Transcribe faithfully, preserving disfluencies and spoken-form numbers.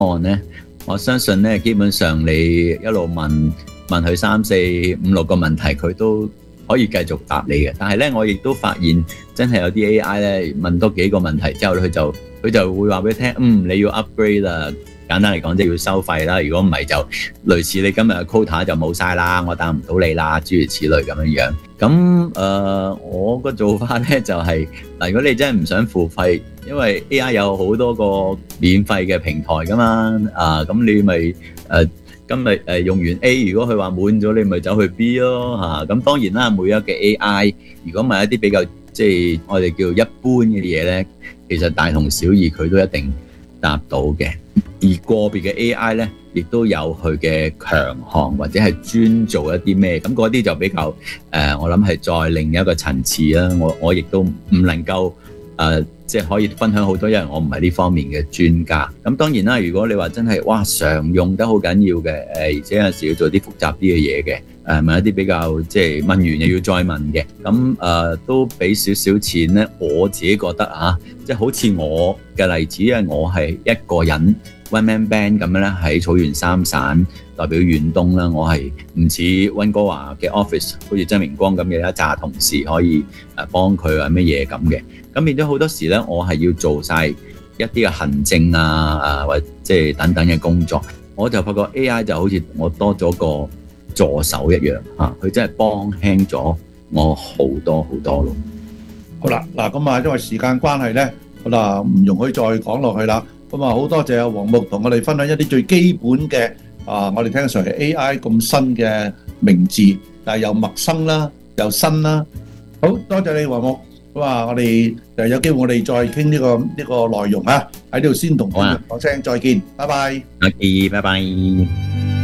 案咧，我相信咧，基本上你一路問問佢三四五六個問題，佢都可以繼續答你嘅。但係咧，我亦都發現真係有啲 A I 咧問多幾個問題之後，佢就佢就會話俾你聽，嗯，你要 upgrade 啦。簡單嚟講，即係要收費啦。如果唔係，就類似你今日嘅 quota 就冇晒啦，我答唔到你啦，諸如此類咁樣樣。咁誒、呃，我個做法咧就係、是、嗱，如果你真係唔想付費，因為 A I 有好多個免費嘅平台噶嘛，啊，咁你咪誒、呃、今日誒用完 A， 如果佢話滿咗，你咪走去 B 咯嚇。咁、啊、當然啦，每一個 A I 如果問一啲比較即係我哋叫一般嘅嘢咧，其實大同小異，佢都一定答到嘅。而個別嘅 A I 咧，亦都有佢嘅強項或者係專做一啲咩，咁嗰啲就比較誒、呃，我諗係再另一個層次啦。我我亦都唔能夠誒、呃，即係可以分享好多，因為我唔係呢方面嘅專家。咁當然啦，如果你話真係哇常用得好緊要嘅，誒而且有陣時要做啲複雜啲嘅嘢嘅，誒問一啲比較即係問完又要再問嘅，咁誒、呃、都俾少少錢咧。我自己覺得啊，即係好似我嘅例子，因為我係一個人。One Man Band 咁樣咧，喺草原三省代表遠東啦，我係唔似溫哥華嘅 office， 好似曾明光咁嘅一紮同事可以誒幫佢啊乜嘢咁嘅，咁變咗好多時咧，我係要做晒一啲嘅行政啊啊或者即係等等嘅工作，我就發覺 A I 就好似我多咗個助手一樣嚇，佢真係幫輕咗我好多好多咯。 好啦，嗱咁啊，因為時間關係咧，好啦，唔容許再講落去啦。咁啊，好多謝阿黃牧同我哋分享一啲最基本嘅啊，我哋聽上嚟 A I 咁新嘅名字，但係又陌生啦，又新啦。好多謝你黃牧，咁啊，我哋誒有機會我哋再傾呢個呢個內容啊，喺呢度先同觀眾講聲再見，拜拜。 OK，拜拜。